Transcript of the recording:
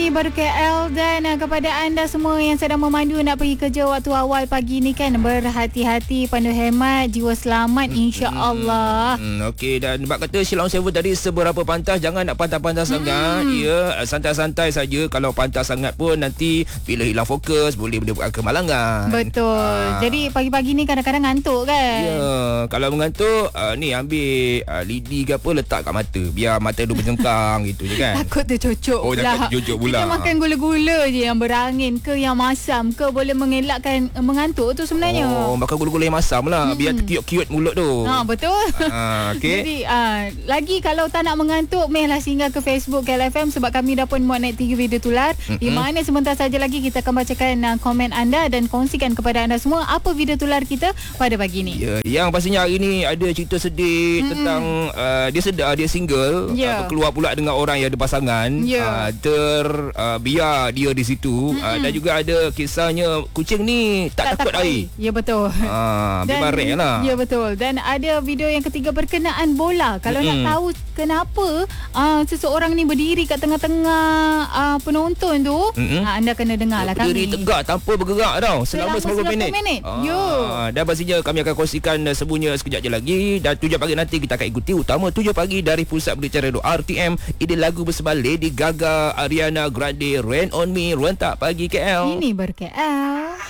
Baru KL dan kepada anda semua yang sedang memandu nak pergi kerja waktu awal pagi ni kan, berhati-hati, pandu hemat, jiwa selamat insya-Allah. Okey, dan Mbak kata Shillong Seven tadi seberapa pantas, jangan nak pantas-pantas sangat. Ya, santai-santai saja. Kalau pantas sangat pun nanti bila hilang fokus boleh menyebabkan kemalangan. Betul. Jadi pagi-pagi ni kadang-kadang ngantuk kan. Ya, kalau mengantuk ni ambil lidi ke apa letak kat mata biar mata dia bercengkang gitu je kan. Takut tercocok Oh, pula. takut tercocok pula. Kita makan gula-gula je yang berangin ke yang masam ke boleh mengelakkan mengantuk tu sebenarnya. Oh, makan gula-gula yang masam lah biar kiut-kiut mulut tu. Betul. Okey. Jadi lagi kalau tak nak mengantuk, mehlah singgah ke Facebook KLFM sebab kami dah pun muat naik 3 video tular. Di mana sebentar saja lagi kita akan bacakan komen anda dan kongsikan kepada anda semua apa video tular kita pada pagi ni. Ya, yang pastinya hari ni ada cerita sedih tentang dia sedar dia single, keluar pula dengan orang yang ada pasangan, biar dia di situ, dan juga ada kisahnya kucing ni tak takut air. Ya betul. Memang rare lah. Ya betul. Dan ada video yang ketiga berkenaan bola. Kalau nak tahu kenapa seseorang ni berdiri kat tengah-tengah penonton tu, anda kena dengar lah kami. Berdiri tegak tanpa bergerak tau selama 90 minit. Dan pastinya kami akan kongsikan semuanya sekejap je lagi. Dan 7 pagi nanti kita akan ikuti utama 7 pagi dari Pusat Berita Radio RTM. Ini lagu bersama Lady Gaga, Ariana Grande, Rain on Me, Rentak Pagi KL. Ini ber-KL.